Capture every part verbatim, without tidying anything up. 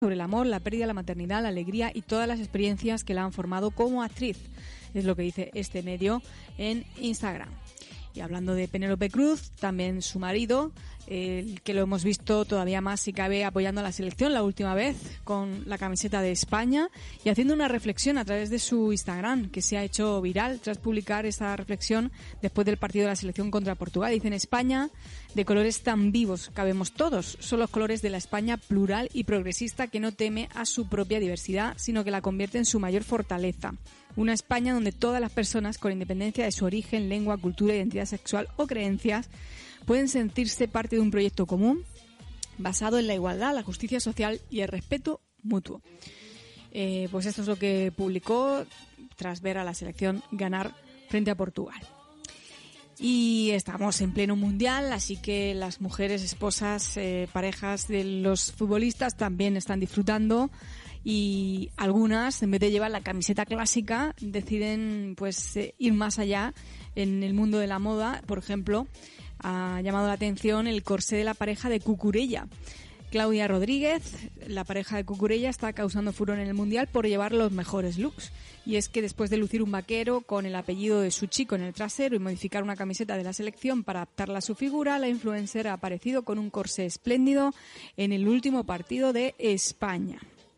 sobre el amor, la pérdida, la maternidad, la alegría y todas las experiencias que la han formado como actriz. Es lo que dice este medio en Instagram. Y hablando de Penélope Cruz, también su marido, el eh, que lo hemos visto todavía más si cabe apoyando a la selección la última vez con la camiseta de España y haciendo una reflexión a través de su Instagram que se ha hecho viral tras publicar esta reflexión después del partido de la selección contra Portugal. Dice: en España, de colores tan vivos cabemos todos, son los colores de la España plural y progresista que no teme a su propia diversidad, sino que la convierte en su mayor fortaleza. Una España donde todas las personas, con independencia de su origen, lengua, cultura, identidad sexual o creencias, pueden sentirse parte de un proyecto común basado en la igualdad, la justicia social y el respeto mutuo. Eh, pues esto es lo que publicó tras ver a la selección ganar frente a Portugal. Y estamos en pleno mundial, así que las mujeres, esposas, eh, parejas de los futbolistas también están disfrutando. Y algunas, en vez de llevar la camiseta clásica, deciden pues eh, ir más allá en el mundo de la moda. Por ejemplo, ha llamado la atención el corsé de la pareja de Cucurella. Claudia Rodríguez, la pareja de Cucurella, está causando furor en el Mundial por llevar los mejores looks. Y es que después de lucir un vaquero con el apellido de su chico en el trasero y modificar una camiseta de la selección para adaptarla a su figura, la influencer ha aparecido con un corsé espléndido en el último partido de España.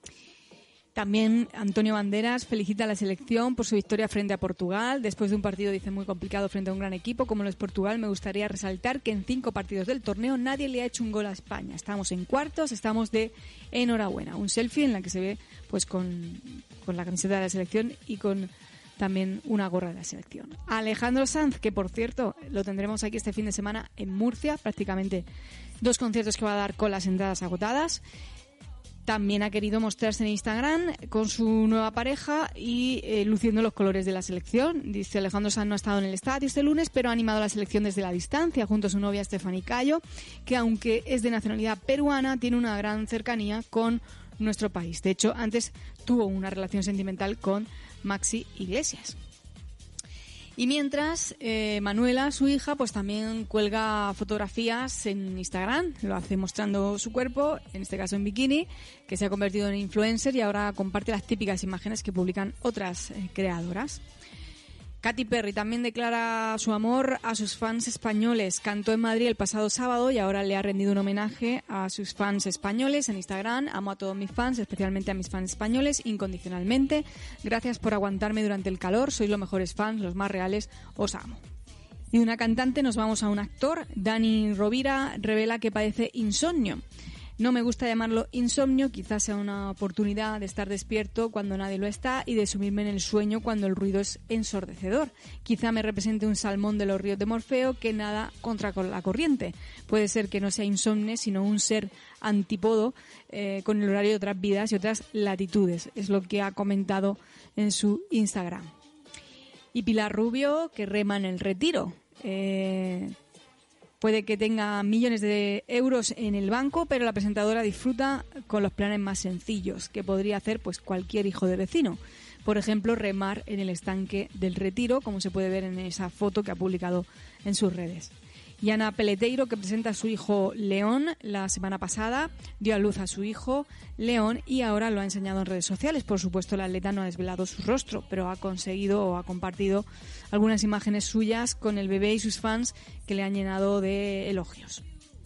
También Antonio Banderas felicita a la selección por su victoria frente a Portugal. Después de un partido, dice, muy complicado frente a un gran equipo como lo es Portugal, me gustaría resaltar que en cinco partidos del torneo nadie le ha hecho un gol a España. Estamos en cuartos, estamos de enhorabuena. Un selfie en la que se ve pues con, con la camiseta de la selección y con también una gorra de la selección. Alejandro Sanz, que por cierto lo tendremos aquí este fin de semana en Murcia, prácticamente dos conciertos que va a dar con las entradas agotadas. También ha querido mostrarse en Instagram con su nueva pareja y eh, luciendo los colores de la selección. Dice: Alejandro Sanz no ha estado en el estadio este lunes, pero ha animado a la selección desde la distancia junto a su novia Stephanie Cayo, que aunque es de nacionalidad peruana, tiene una gran cercanía con nuestro país. De hecho, antes tuvo una relación sentimental con Maxi Iglesias. Y mientras, eh, Manuela, su hija, pues también cuelga fotografías en Instagram, lo hace mostrando su cuerpo, en este caso en bikini, que se ha convertido en influencer y ahora comparte las típicas imágenes que publican otras eh, creadoras. Katy Perry también declara su amor a sus fans españoles. Cantó en Madrid el pasado sábado y ahora le ha rendido un homenaje a sus fans españoles en Instagram. Amo a todos mis fans, especialmente a mis fans españoles, incondicionalmente. Gracias por aguantarme durante el calor. Sois los mejores fans, los más reales. Os amo. Y de una cantante nos vamos a un actor. Dani Rovira revela que padece insomnio. No me gusta llamarlo insomnio, quizás sea una oportunidad de estar despierto cuando nadie lo está y de sumirme en el sueño cuando el ruido es ensordecedor. Quizá me represente un salmón de los ríos de Morfeo que nada contra la corriente. Puede ser que no sea insomne, sino un ser antípodo eh, con el horario de otras vidas y otras latitudes. Es lo que ha comentado en su Instagram. Y Pilar Rubio, que rema en el retiro. Eh... Puede que tenga millones de euros en el banco, pero la presentadora disfruta con los planes más sencillos que podría hacer pues cualquier hijo de vecino. Por ejemplo, remar en el estanque del Retiro, como se puede ver en esa foto que ha publicado en sus redes. Y Ana Peleteiro, que presenta a su hijo León la semana pasada, dio a luz a su hijo León y ahora lo ha enseñado en redes sociales. Por supuesto, la atleta no ha desvelado su rostro, pero ha conseguido o ha compartido algunas imágenes suyas con el bebé y sus fans que le han llenado de elogios.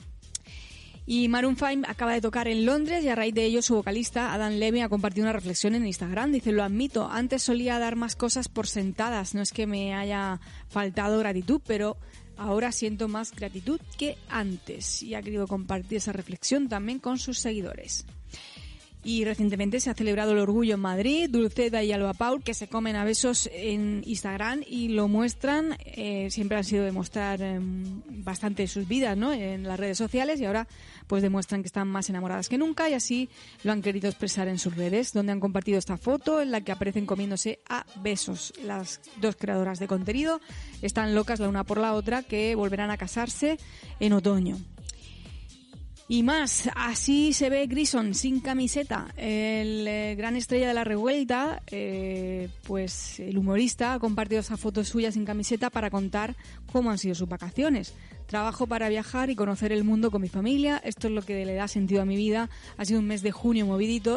Y Maroon cinco acaba de tocar en Londres y a raíz de ello su vocalista Adam Levine ha compartido una reflexión en Instagram. Dice: lo admito, antes solía dar más cosas por sentadas, no es que me haya faltado gratitud, pero ahora siento más gratitud que antes. Y ha querido compartir esa reflexión también con sus seguidores. Y recientemente se ha celebrado el Orgullo en Madrid. Dulceda y Alba Paul, que se comen a besos en Instagram y lo muestran, eh, siempre han sido de mostrar eh, bastante sus vidas, ¿no?, en las redes sociales, y ahora pues demuestran que están más enamoradas que nunca, y así lo han querido expresar en sus redes, donde han compartido esta foto en la que aparecen comiéndose a besos. Las dos creadoras de contenido están locas la una por la otra, que volverán a casarse en otoño. Y más, así se ve Grison sin camiseta. El eh, gran estrella de la revuelta, eh, pues el humorista ha compartido esa foto suya sin camiseta para contar cómo han sido sus vacaciones. Trabajo para viajar y conocer el mundo con mi familia. Esto es lo que le da sentido a mi vida. Ha sido un mes de junio movidito